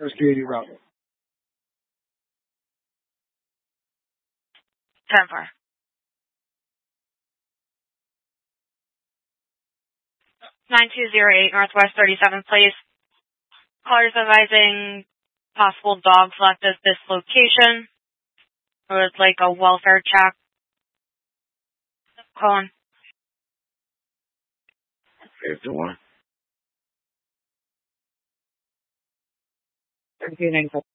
Rescue route. 10-4. 9208 Northwest 37th, please. Callers advising possible dogs left at this location. It was like a welfare check. Colin. 51. 1394.